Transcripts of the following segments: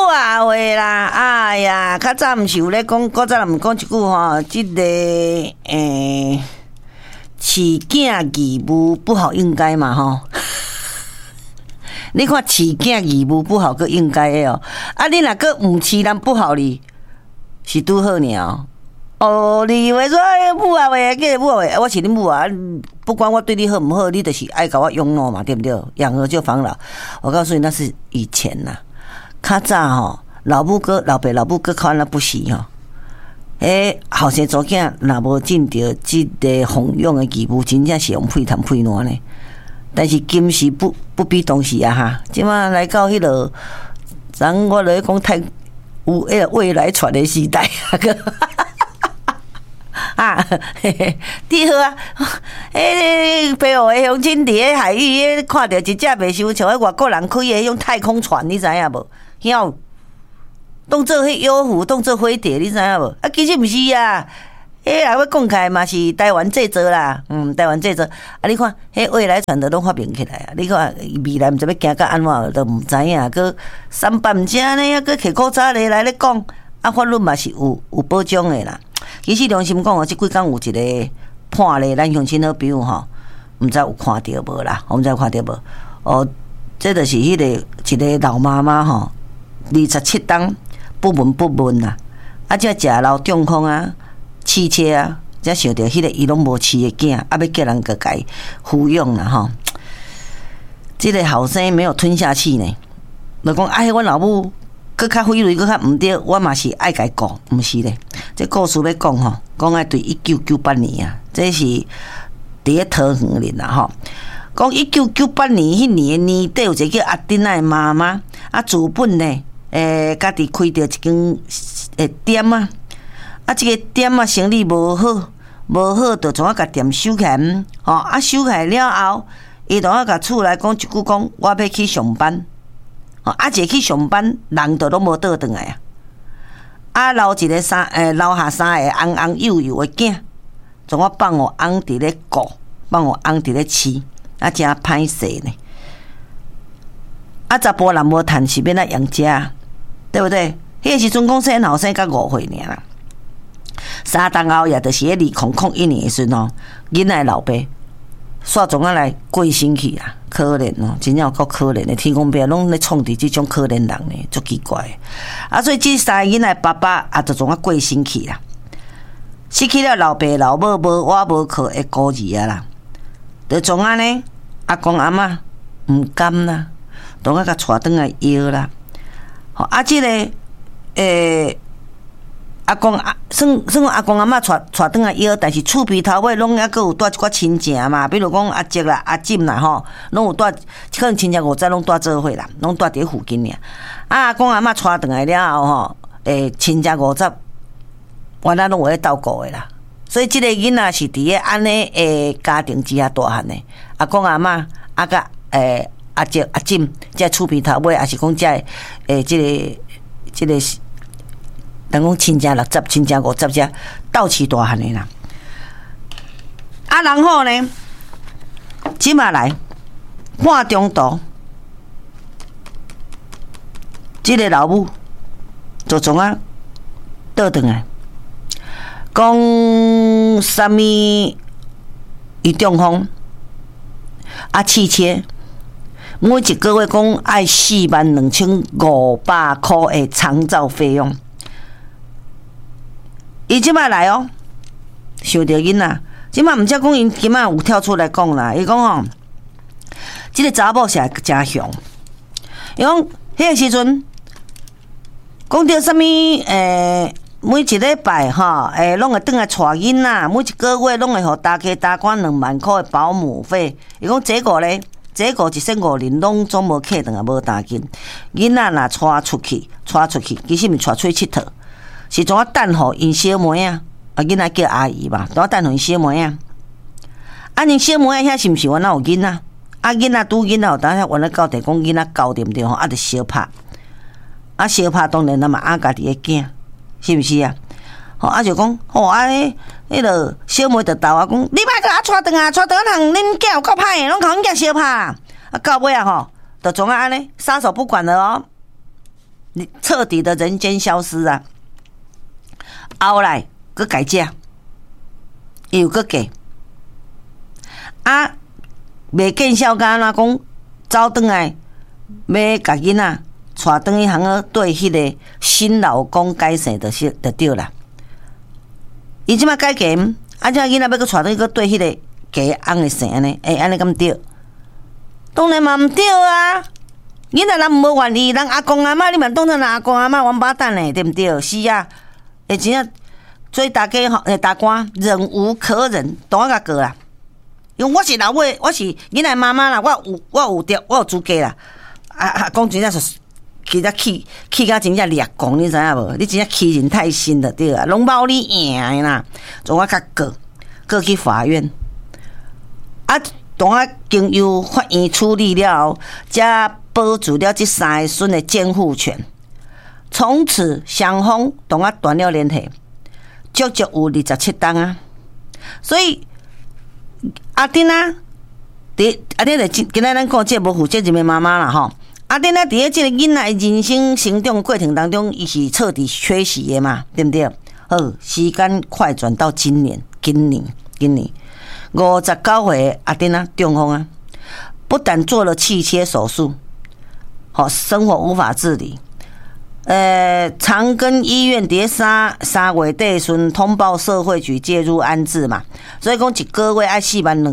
啊话啦，哎呀，较早毋是有咧讲，较早毋讲一句吼，即个起囝义务不好应该嘛吼。你看起囝义务不好个应该的哦，啊你若个毋饲人不好哩，是拄好尔哦。你话说母啊话，叫母啊话，我是你母啊，不管我对你好毋好，你就是爱甲我养老嘛，对不对？养儿就防老。我告诉你，那是以前呐，较早吼，老母哥、老爸、老母哥看那不是吼。后生祖囝若无尽到即个奉养的义务，真正是用屁谈屁烂呢。但是今时不比当时啊哈！即马来到迄落，咱我来讲太有未来传的时代啊！你好啊！北欧的乡亲伫咧海域看到一只袂收像迄外国人开的迄种太空船，你知影无？晓当做迄幽浮，当做飞碟，你知影无？啊，其实毋是啊！若要讲起来嘛是台湾制作啦，台湾制作。啊，你看，迄未来传的拢发明起来啊！你看未来毋知要行到安怎，都毋知影。佮三半遮呢，啊，佮摕古早咧来咧讲，啊，法律嘛是有保障的啦。其实良心讲哦，即几工有一个判咧，咱乡亲好朋友吼，毋知有看到无啦？我毋知有看到无？哦，这就是迄个一个老妈妈吼，27档不闻不问啦，啊，才食老中风啊。饲车啊，才想到迄个伊拢无饲的囝，啊，要叫人个家抚养啦吼。即个后生没有吞下去呢，就讲哎，阮老母搁较费瑞，搁较毋对，我嘛是爱家顾，毋是咧。这故事要讲吼，讲爱对1998年啊，这是伫咧桃园哩啦吼。讲1998年迄年年底有一个叫阿珍的妈妈，啊，资本呢，家己开着一间店啊。啊，这个店啊生意无好，就总啊甲店收起来，吼啊收起来了后，伊就啊甲厝内讲一句讲，我要去上班，吼啊一去上班，人就拢无倒转来啊，啊留一个留下3个红红幼幼的囝，总啊放互翁伫咧顾，放互翁伫咧饲，啊真歹势呢，啊查甫人无趁是免来养家，对不对？迄个时阵讲生后生甲5岁尔啦。3档后也就是迄2001年的时阵哦，囡仔老爸煞总啊来过身去啊，可怜哦，真正有够可怜的，天公伯拢咧创伫即种可怜人呢，足奇怪啊！所以即3个囡仔爸爸也就总啊过身去啦，失去了老爸老母无我无靠的孤儿啊啦，就总啊呢阿公阿嬷毋甘啦，总啊甲带转来摇啦，吼啊即个阿公算阿公阿嬷带转来摇，但是厝边头尾拢还佫有带一寡亲情嘛，比如讲阿叔啦、阿婶啦吼，拢有带，可能亲戚50拢带做伙啦，拢带伫附近尔。阿公阿嬷带转来了后吼，亲戚50，原来拢有咧照顾的啦。所以即个囡仔是伫咧安尼家庭之下大汉的，阿公阿嬷啊甲阿叔阿婶，即厝边头尾，也是讲即个。人讲亲戚60，亲戚50只斗饲大汉的啦。啊，然后呢，即马来半中途，即个老母就总啊倒转来，讲啥物伊中风啊，汽车每一个月讲爱42500块的长照费用。伊即摆来哦，想着囡仔，即摆毋则讲因今仔有跳出来讲啦。伊讲吼，即个查某是真凶。伊讲迄个时阵，讲到啥物每一礼拜吼，拢会转来带囡仔，每一个月拢会互大家大款2万块的保姆费。伊讲结果咧，结果150年拢总无客断也无担金。囡仔若带出去，其实毋带出去佚佗。是怎啊等候因小妹啊？啊，囡仔叫阿姨嘛，怎啊等候因小妹啊？啊，因小妹啊，遐是毋是原来有囡仔？啊，囡仔拄囡仔有当下原来交代讲囡仔交对毋对吼？啊，着相拍，啊，相拍当然咱嘛爱家己的囝，是毋是啊？吼，啊就讲，吼啊，迄落小妹着斗啊讲，你莫甲我带转啊，带转啊，通恁囝有够歹诶，拢甲阮囝相拍啊！啊，到尾啊吼，着总啊安尼撒手不管了哦。 彻底的人间消失啊！后来佮改嫁，又佮嫁，啊，未见效，干哪讲走转来，要甲囡仔带转去行对迄个新老公改姓就对啦。伊即摆改嫁，啊，即囡仔要佮带转去对迄个家翁的姓呢？安尼敢对？当然嘛毋对啊！囡仔人无愿意，人阿公阿嬷你嘛当成人阿公阿嬷王八蛋嘞，对毋对？是啊，真正所以大家大官忍无可忍，当我甲过啦。因为我是老尾，我是囡仔妈妈啦，我有资格啦。讲真正是，其实气甲真正裂讲，你知影无？你真正欺人太甚了，对啊，拢冇你赢的啦，从我甲过去法院，啊，当我经由法院处理了后，才保住了这3个孙的监护权。从此双方同我断了联系，足足有27天啊！所以阿丁啊，阿丁就今仔咱讲这无负责任的妈妈啦吼。阿丁啊，伫咧这个囡仔人生成长过程当中，伊是彻底缺席的嘛，对不对？好，时间快转到今年59岁阿丁啊，中风啊，不但做了气切手术，好，生活无法自理。长庚医院伫3月底顺通报社会局介入安置嘛，所以讲一个月要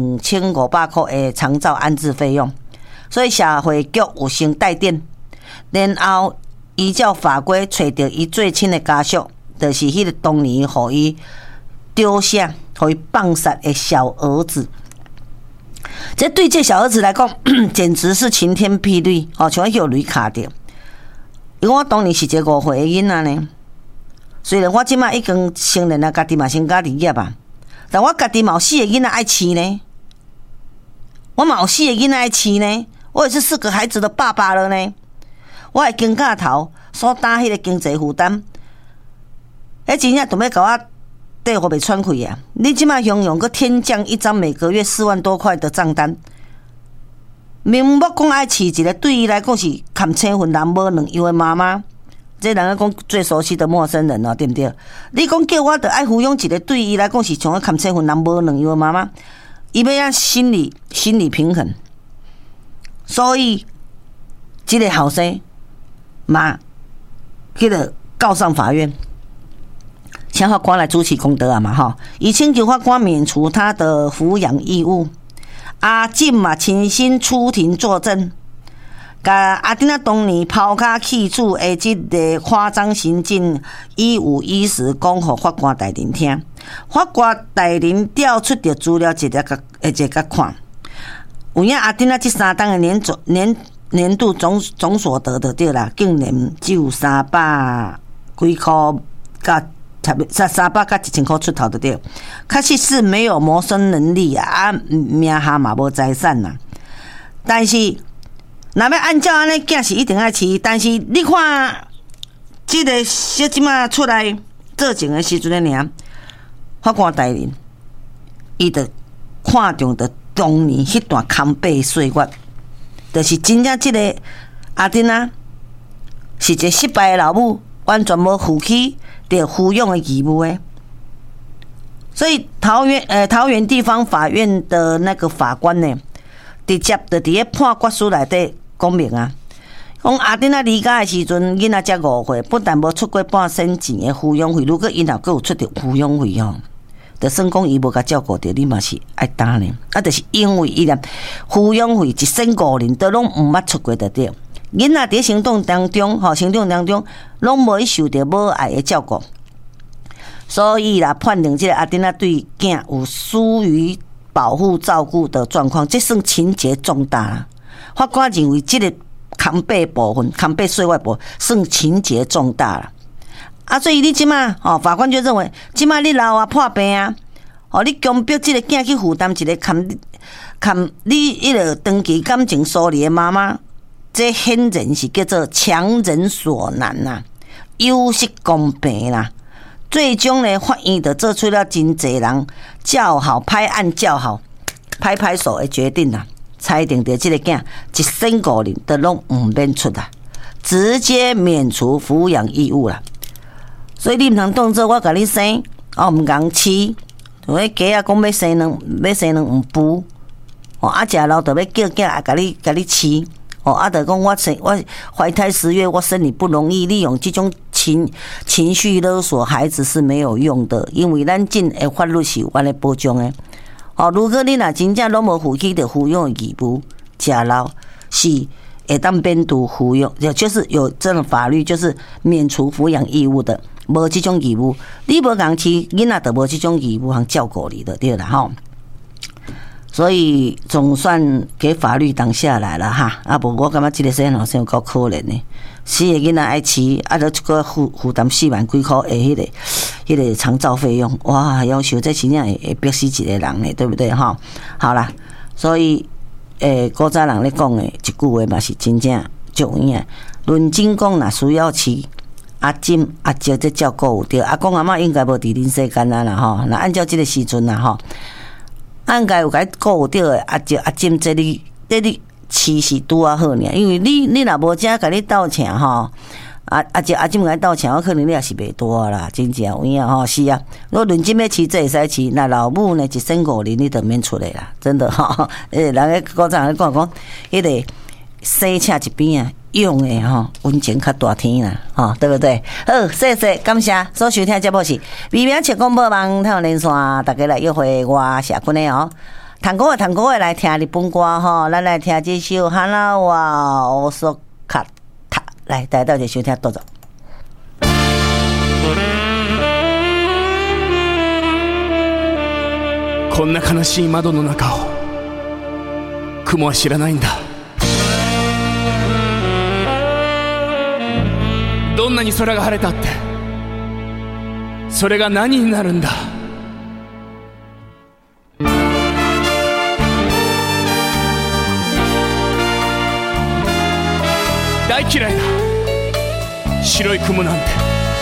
42500块的长照安置费用，所以社会局有先带电，然后依照法规找到伊最亲的家属，就是迄个当年互伊丢下、互伊放杀的小儿子。这对这小儿子来讲，简直是晴天霹雳哦，像有雷卡着。因为我当年是一个5岁的囡仔呢，虽然我即摆已经成年了，家己嘛成家立业啊，但我家己嘛有4个囡仔爱饲呢，我嘛有4个囡仔爱饲呢，我也是4个孩子的爸爸了呢。我的肩胛头所担迄个经济负担，真正都要甲我底互袂喘气啊！你即摆雄雄搁天降一张每个月4万多块的账单。明目讲爱饲一个，对伊来讲是含青分人无两样的妈妈，这人讲最熟悉的陌生人哦，对不对？你讲叫我着爱抚养一个，对伊来讲是像含青分人无两样的妈妈，伊要心理平衡，所以这个后生嘛，迄个告上法院，请法官来主持公道啊嘛哈，以请求法官免除他的抚养义务。阿进嘛亲身出庭作证，甲阿丁啊当年抛卡弃子的这个夸张行径一五一十讲给法官大人听，法官大人调出的资料一个看，有影阿丁啊这3档的年度总所得的对啦，竟然只有300几块甲。300到1000块出头的对，确实是没有谋生能力啊，名下嘛无财产呐。但是，若要按照安尼，囝是一定爱饲。但是你看，这个小即马出来做证的时阵呢，法官大人，伊就看中的当年迄段康背岁月，就是真正这个阿丁啊，是一个失败的老母，完全无负起的抚养的义务诶，所以桃园地方法院的那个法官呢，直接就伫咧判决书内底讲明啊，讲阿丁啊离家的时阵，囡仔才5岁，不但无出过半仙钱的抚养费，如果因若佫有出着抚养费哦，就算讲伊无甲照顾着，你嘛是爱打呢。啊，就是因为伊连抚养费1仙5年都拢毋捌出过着对。囡仔伫成长当中，拢无去受到母爱的照顾，所以啦，判定这个阿丁仔对囝有疏于保护照顾的状况，这算情节重大啦。法官认为这个康背部分、康背岁月部算情节重大啦。啊，所以你即马法官就认为，即马你老啊破病啊，你强迫这个囝去负担一个含你迄个长期感情疏离的妈妈。这显然是叫做强人所难呐，有失公平啦。最终呢，法院就做出了真侪人叫好、拍案叫好、拍手的决定啦，裁定着这个囝1仙5年都拢唔免出啦。 直接免除抚养义务啦。所以你唔通当做我甲你生，唔共饲，像迄鸡仔讲要生两唔孵，食老就要叫囝甲你饲。就讲我怀胎10月，我生你不容易，利用这种情绪勒索孩子是没有用的，因为咱进的法律是有安尼保障的。如果你若真正拢无负起的抚养义务，食老是会当免除抚养，就是有这种法律，就是免除抚养义务的，无这种义务，你无共饲囡仔，就无这种义务通照顾你的，对啦吼。所以总算给法律挡下来了哈，无我感觉这个细汉学生有够可怜的，4个囡仔爱饲，就一个负担4万几块的迄个长照费用，哇，要求这真正会逼死一个人呢，对不对哈？好啦，所以古早人咧讲的一句话嘛是真正足有影。论真讲，若需要饲，阿婶阿叔这照顾有对，阿公阿嬷应该无伫恁世间啦吼。那按照这个时阵啦吼。应该有甲顾到的阿叔阿婶，这你饲是拄啊好尔，因为你若无遮甲你斗请吼，阿叔阿婶甲你斗请，我可能你也是袂多啦，真正有影吼。是啊，如果论真要饲，这会使饲。那老母呢，1身5年你就免出来啦，真的吼。人个古早人讲，迄个生请一边啊。用的温情较大天啦，对不对？好，谢谢，感谢所收听节目是微妙七广播网太阳连线，大家来约会我社群的谈歌的来听日本歌咱来听这首《哈拉瓦欧索卡塔》，来大家到这收听多少。 こんな悲しい窓の中を雲は知らないんだ。どんなに空が晴れたってそれが何になるんだ。大嫌いだ白い雲なんて。